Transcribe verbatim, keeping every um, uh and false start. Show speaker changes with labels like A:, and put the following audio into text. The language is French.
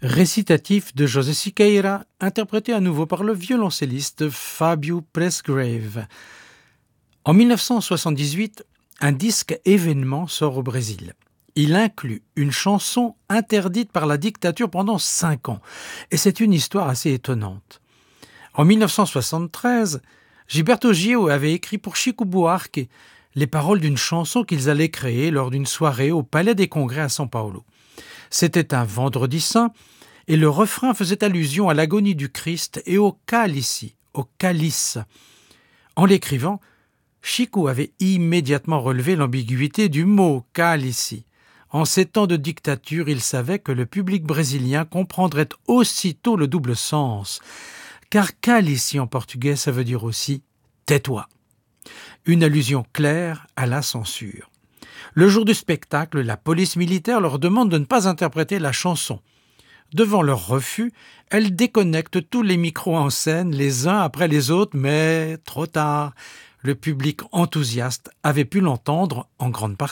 A: Récitatif de José Siqueira, interprété à nouveau par le violoncelliste Fábio Presgrave. En mille neuf cent soixante-dix-huit, un disque événement sort au Brésil. Il inclut une chanson interdite par la dictature pendant cinq ans. Et c'est une histoire assez étonnante. En mille neuf cent soixante-treize, Gilberto Gil avait écrit pour Chico Buarque les paroles d'une chanson qu'ils allaient créer lors d'une soirée au Palais des Congrès à São Paulo. C'était un vendredi saint et le refrain faisait allusion à l'agonie du Christ et au cálice, au calice. En l'écrivant, Chico avait immédiatement relevé l'ambiguïté du mot cálice. En ces temps de dictature, il savait que le public brésilien comprendrait aussitôt le double sens, car cálice en portugais, ça veut dire aussi « tais-toi ». Une allusion claire à la censure. Le jour du spectacle, la police militaire leur demande de ne pas interpréter la chanson. Devant leur refus, elle déconnecte tous les micros en scène les uns après les autres, mais trop tard. Le public enthousiaste avait pu l'entendre en grande partie.